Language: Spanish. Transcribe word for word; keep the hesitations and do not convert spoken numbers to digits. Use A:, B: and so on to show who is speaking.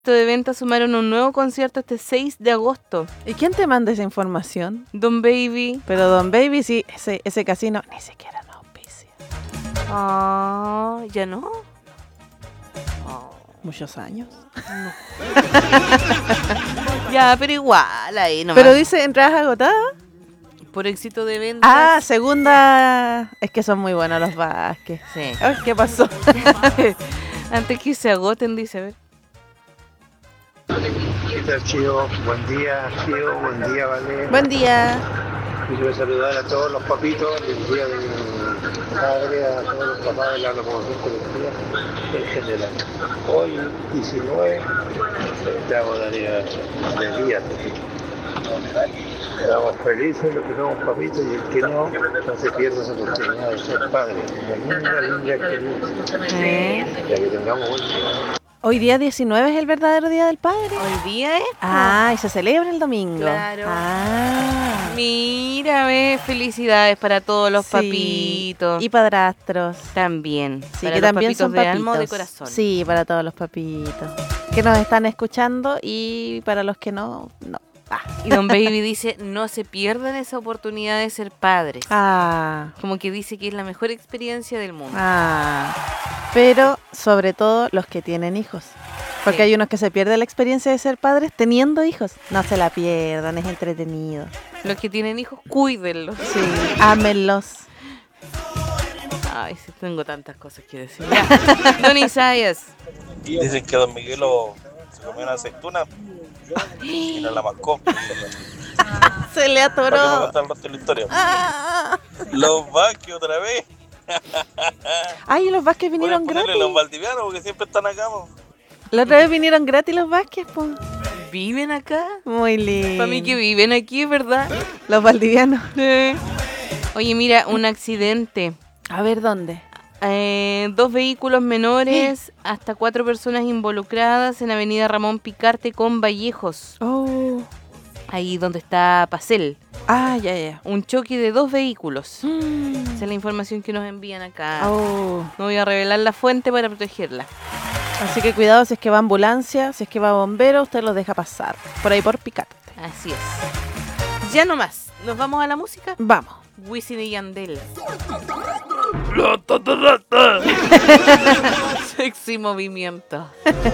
A: de venta sumaron un nuevo concierto este seis de agosto.
B: ¿Y quién te manda esa información?
A: Don Baby.
B: Pero Don Baby, sí, ese, ese casino ni siquiera nos auspicia.
A: Ah, ¿ya no?
B: Oh, muchos años.
A: No. Ya, pero igual ahí nomás.
B: Pero dice entradas agotadas.
A: Por éxito de ventas.
B: Ah, segunda. Es que son muy buenos los Vázquez.
A: Sí.
B: Ay, ¿qué pasó?
A: Antes que se agoten, dice, a ver.
C: ¿Qué tal, Chío? Buen día, Chío. Buen día, Vale.
B: Buen día.
C: Quiero saludar a todos los papitos del día del padre, a todos los papás de la locomoción colectiva en general. Hoy, diecinueve, estamos de día. Estamos felices los que somos papitos y el que no, no se pierda esa oportunidad de ser padre. Una linda, linda experiencia.
A: ¿Eh?
C: Ya que tengamos buen día.
B: Hoy día diecinueve es el verdadero Día del Padre.
A: Hoy día es.
B: Ah, y se celebra el domingo.
A: Claro.
B: Ah.
A: Mira, ve, felicidades para todos los
B: Sí.
A: papitos.
B: Y padrastros.
A: También.
B: Sí,
A: para
B: que
A: los
B: también
A: papitos
B: son
A: de
B: papitos.
A: alma o de corazón.
B: Sí, para todos los papitos que nos están escuchando y para los que no, no. Ah.
A: Y Don Baby dice, no se pierdan esa oportunidad de ser padres.
B: Ah.
A: Como que dice que es la mejor experiencia del mundo.
B: Ah. Pero sobre todo los que tienen hijos. Porque
A: Sí.
B: hay unos que se pierden la experiencia de ser padres teniendo hijos. No se la pierdan, es entretenido.
A: Los que tienen hijos, cuídenlos.
B: Sí, ámenlos.
A: Ay, sí, tengo tantas cosas que decir. Ya. Don Isaías.
D: Dicen que Don Miguelo se comió una aceituna y no la mascó.
B: Se le
D: ¿Para qué me
B: atoró.
D: contar el resto de la historia?
B: Ah.
D: Los Vázquez otra vez.
B: Ay, los Vázquez vinieron
D: Pueden ponerle
B: gratis.
D: los valdivianos porque siempre están acá. Po.
B: La otra vez vinieron gratis los Vázquez, pues.
A: ¿Viven acá?
B: Muy lindo.
A: Para mí que viven aquí, ¿verdad?
B: Los valdivianos.
A: Sí. Oye, mira, un accidente.
B: A ver, ¿dónde?
A: Eh, dos vehículos menores, hasta cuatro personas involucradas en Avenida Ramón Picarte con Vallejos.
B: Oh.
A: Ahí donde está Pacel.
B: Ah, ya, ya.
A: Un choque de dos vehículos.
B: Mm.
A: Esa es la información que nos envían acá.
B: Oh.
A: No voy a revelar la fuente para protegerla.
B: Así que cuidado si es que va ambulancia, si es que va bombero, usted los deja pasar. Por ahí por Picarte.
A: Así es. Ya no más. ¿Nos vamos a la música?
B: Vamos.
A: Wisin y Yandel. Sexy movimiento.